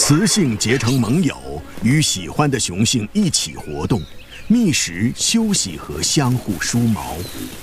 雌性结成盟友，与喜欢的雄性一起活动，觅食、休息和相互梳毛。